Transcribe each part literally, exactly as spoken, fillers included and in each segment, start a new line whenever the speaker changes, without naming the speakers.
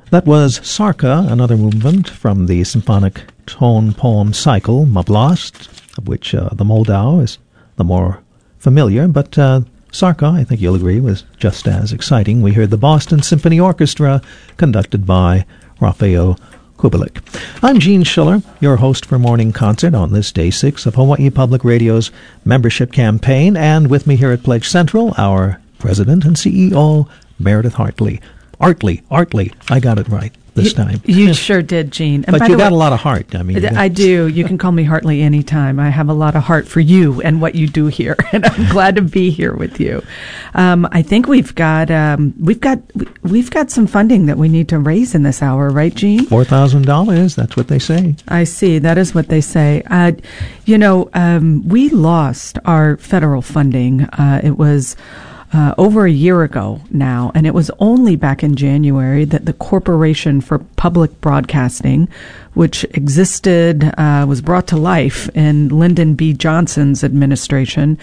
That was Sarka, another movement from the symphonic tone poem cycle, Mablost, of which uh, the Moldau is the more familiar, but uh, Sarka, I think you'll agree, was just as exciting. We heard the Boston Symphony Orchestra, conducted by Raphael Kubelik. I'm Gene Schiller, your host for Morning Concert on this day six of Hawaii Public Radio's membership campaign, and with me here at Pledge Central, our president and C E O, Meredith Hartley. Artley, Artley, I got it right this
you,
time.
You sure did, Gene. And
but
by
you
the
got
way,
a lot of heart. I mean,
I do. You can call me Hartley anytime. I have a lot of heart for you and what you do here, and I'm glad to be here with you. Um, I think we've got um, we've got we've got some funding that we need to raise in this hour, right, Gene?
Four thousand dollars. That's what they say.
I see. That is what they say. Uh, you know, um, we lost our federal funding. Uh, it was. Uh, over a year ago now, and it was only back in January that the Corporation for Public Broadcasting, which existed, uh, was brought to life in Lyndon B. Johnson's administration,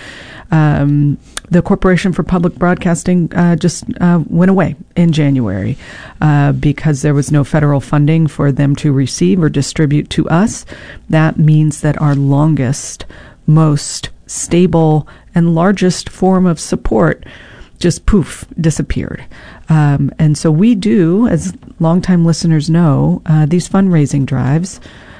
um, the Corporation for Public Broadcasting uh, just uh, went away in January uh, because there was no federal funding for them to receive or distribute to us. That means that our longest, most stable and largest form of support just poof disappeared. Um, and so we do, as longtime listeners know, uh, these fundraising drives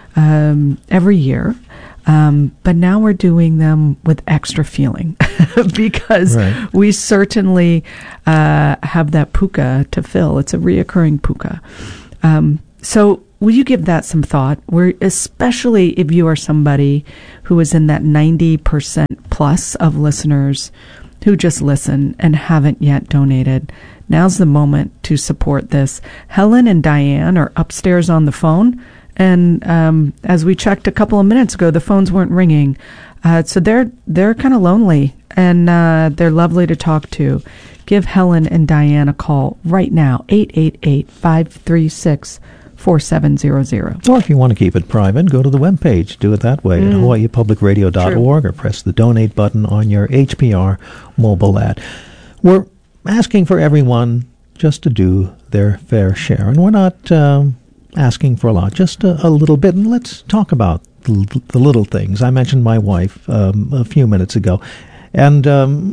um, every year. Um, but now we're doing them with extra feeling because right. we certainly uh, have that puka to fill. It's a reoccurring puka. Um, so will you give that some thought? We're, especially if you are somebody who is in that ninety percent plus of listeners who just listen and haven't yet donated. Now's the moment to support this. Helen and Diane are upstairs on the phone, and um, as we checked a couple of minutes ago, the phones weren't ringing. Uh, so they're they're kind of lonely, and uh, they're lovely to talk to. Give Helen and Diane a call right now, eight eight eight, five three six, four seven zero zero.
Or if you want to keep it private, go to the webpage. Do it that way mm. at hawaii public radio dot org or press the donate button on your H P R mobile app. We're asking for everyone just to do their fair share, and we're not um, asking for a lot, just a, a little bit. And let's talk about the, the little things. I mentioned my wife um, a few minutes ago, and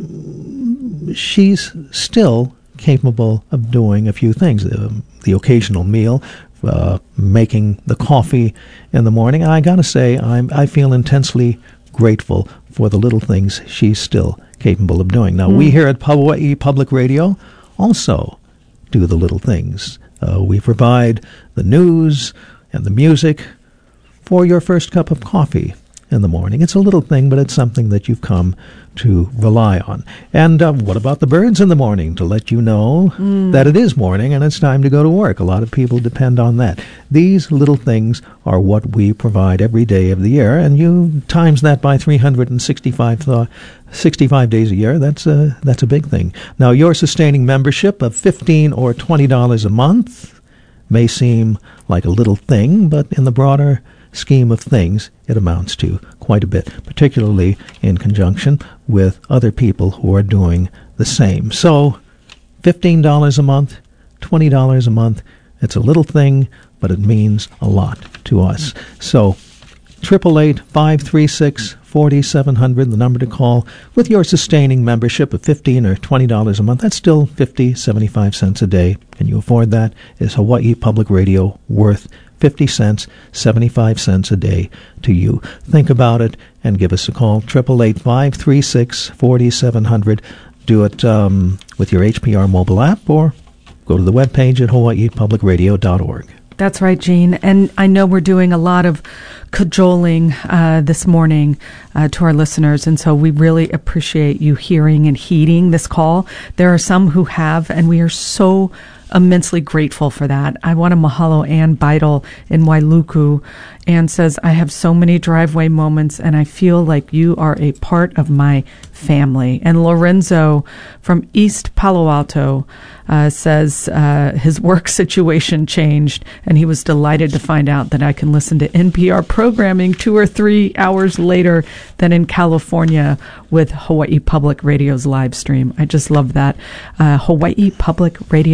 um, she's still capable of doing a few things. The, the occasional meal, Uh, making the coffee in the morning. I got to say, I'm, I feel intensely grateful for the little things she's still capable of doing. Now, mm. we here at Hawaii Public Radio also do the little things. Uh, we provide the news and the music for your first cup of coffee in the morning. It's a little thing, but it's something that you've come to rely on. And uh, what about the birds in the morning to let you know mm. that it is morning and it's time to go to work? A lot of people depend on that. These little things are what we provide every day of the year, and you times that by three hundred sixty-five, uh, sixty-five days a year, that's a, that's a big thing. Now, your sustaining membership of fifteen dollars or twenty dollars a month may seem like a little thing, but in the broader scheme of things, it amounts to quite a bit, particularly in conjunction with other people who are doing the same. So, fifteen dollars a month, twenty dollars a month, it's a little thing, but it means a lot to us. So, eight eight eight, five three six, four seven zero zero, the number to call with your sustaining membership of fifteen dollars or twenty dollars a month. That's still fifty, seventy-five cents a day. Can you afford that? Is Hawaii Public Radio worth fifty cents, seventy-five cents a day to you? Think about it and give us a call. eight eight eight, five three six, four seven zero zero. Do it um, with your H P R mobile app or go to the webpage at hawaii public radio dot org.
That's right, Gene. And I know we're doing a lot of cajoling uh, this morning uh, to our listeners, and so we really appreciate you hearing and heeding this call. There are some who have, and we are so immensely grateful for that. I want to mahalo Ann Beidel in Wailuku. Ann says, I have so many driveway moments, and I feel like you are a part of my family. And Lorenzo from East Palo Alto uh, says uh, his work situation changed, and he was delighted to find out that I can listen to N P R programming two or three hours later than in California with Hawaii Public Radio's live stream. I just love that. Uh, hawaii public radio dot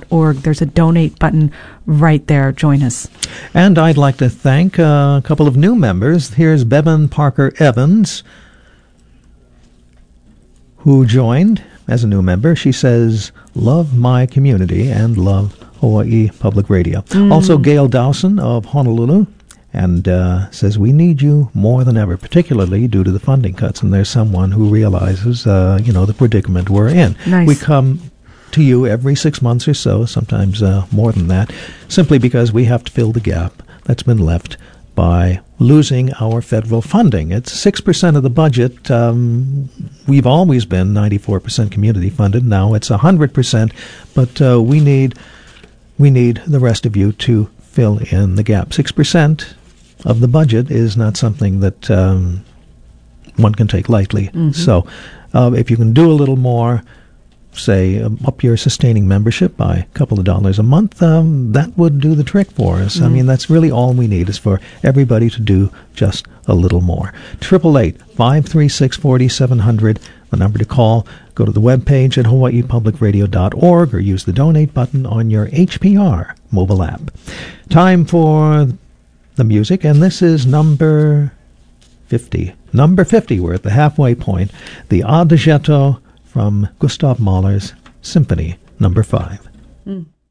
dot org. There's a donate button right there. Join us.
And I'd like to thank uh, a couple of new members. Here's Bevan Parker Evans, who joined as a new member. She says, love my community and love Hawaii Public Radio. Mm. Also, Gail Dawson of Honolulu, and uh, says, we need you more than ever, particularly due to the funding cuts. And there's someone who realizes, uh, you know, the predicament we're in.
Nice.
We come to you every six months or so, sometimes uh, more than that, simply because we have to fill the gap that's been left by losing our federal funding. It's six percent of the budget. Um, we've always been ninety-four percent community funded. Now it's one hundred percent, but uh, we need we need the rest of you to fill in the gap. six percent of the budget is not something that um, one can take lightly. Mm-hmm. So uh, if you can do a little more, say, um, up your sustaining membership by a couple of dollars a month, um, that would do the trick for us. Mm. I mean, that's really all we need is for everybody to do just a little more. eight eight eight, five three six, four seven zero zero, the number to call. Go to the webpage at hawaii public radio dot org or use the donate button on your H P R mobile app. Time for the music, and this is number fifty. Number fifty, we're at the halfway point. The Adagietto from Gustav Mahler's Symphony Number Five.
Mm.